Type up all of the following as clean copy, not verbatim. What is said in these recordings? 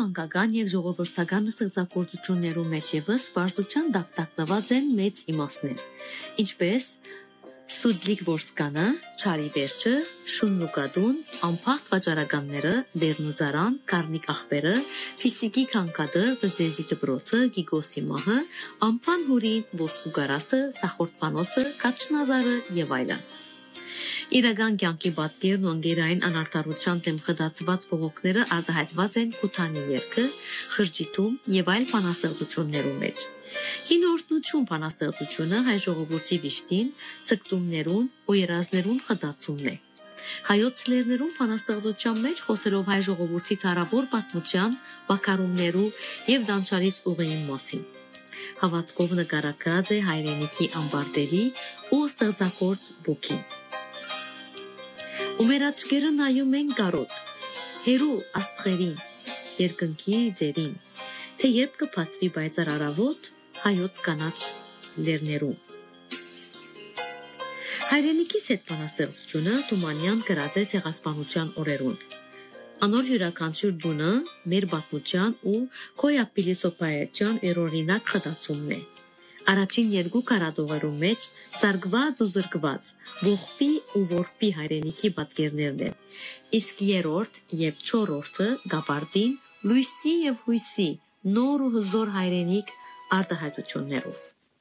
մանկական եւ ժողովրդական ստեղծագործություններու մեջ եւս բարձրության տակտակնված են մեծ իմաստներ, ինչպես Սուդլիկ Որսկանը, Չարի վերջը, Շուննուկադուն, Ամփախտ վաճառականները, Դերնուձարան, Կարնիկ աղբերը, Ֆիսիկի քանքադը, Բզեզի դբրոցը, Գիգոսի մահը, Ամփան հուրին, Ոսկու գարասը, Սախորտպանոսը, Կաչնազարը եւ այլն։ Իրական կյանքի պատկերն ու ընկերային անարդարության դեմ խդացված բողոքները արտահայտված են Քութանի երգը, խրճիթում եւ այլ բանաստեղծություններու մեջ։ Հին օրհնություն բանաստեղծությունը հայ ժողովրդի վիշտին, ցկտումներուն ու երազներուն խդացումն է։ Հայոց լերներուն բանաստեղծության մեջ խոսելով հայ ժողովրդի ցարավոր պատմության, բակարումներու եւ դանչարից ուղիի մասին։ Հավատքով նկարագրած է հայրենիքի ամբարտելի ու ստեղծագործ բուքին։ Ու մեր աչքերը նայում են կարոտ, հերու աստղերին, երկնքի ձերին, թե երբ կբացվի պայծառ առավոտ հայոց կանաչ լերներում։ Հայրենիքիս հետ բանաստեղծությունը Թումանյան գրած է ցեղասպանության օրերուն։ Անոր յուրաքանչյուր դունը մեր պատմության ու քոյապիլիսոպայական երօրինակ խտացումն է։ Առաջին երկու կարադողերու մեջ սարգված ու զրկված ողբի ու որբի հայրենիքի պատկերներն են, իսկ երրորդ եւ չորրորդը գապարտին լույսի եւ հույսի նոր ու հզոր հայրենիք արտահայտություններով։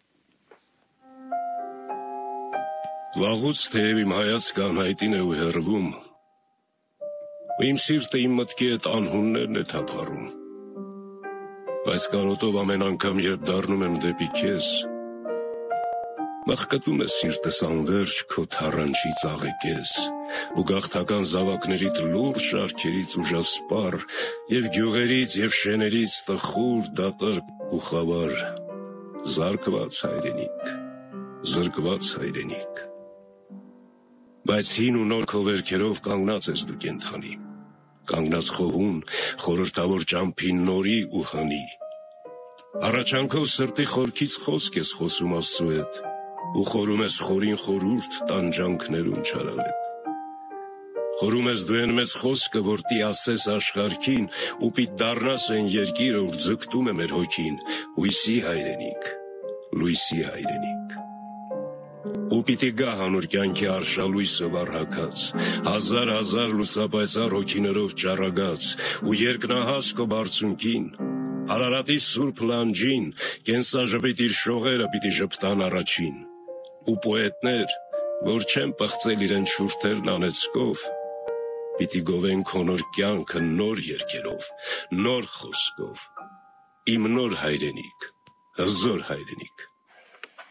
Վաղուց թեև իմ հայացքը անհայտին է ու հեռվում, ու իմ սիրտը իմ մտքի հետ անհուններն է թափառում, բայց կարոտով ամեն անգամ երբ դառնում եմ դեպի քեզ, մղկտում է սիրտս անվերջ քո թառանչի ծաղեկես, ու գաղթական զավակներիդ լուրջ շարքերից ուժասպառ, եւ գյուղերից եւ շեներից տխուր դատարկ ու խավար, զարկված հայրենիք, զրկված հայրենիք։ Բայց հին ու նոր քո վերքերով կանգնած ես դու կենթանի, կանգնած խոհուն, խորհրդավոր ճամփի նորի ու հնի։ Առաջանքով սրտի խորքից խոսք ես խոսում Աստծու հետ, ու խորում ես խորին խորուրդ տանջանքներուն չարավետ։ Խորում ես դու են մեծ խոսքը, որ տի ասես աշխարհքին, ու պիտ դառնաս են երկիրը, որ ձգտում է մեր հոգին, հույսի հայրենիք, լույսի հայրենիք։ Ու պիտի գա հանուր կյանքի արշալույսը վառհակած, հազար լուսապայծառ հոգիներով ճառագած, ու երկնահաս քո բարձունքին, Արարատի սուրբ լանջին, կենսաժպիտ իր շողերը պիտի ժպտան առաջին, ու պոետներ, որ չեն պղծել իրեն շուրթերն անեծքով, պիտի գովեն քո նոր կյանքը նոր երգերով, նոր խոսքով, իմ նոր հայրենիք, հզոր հայրենիք։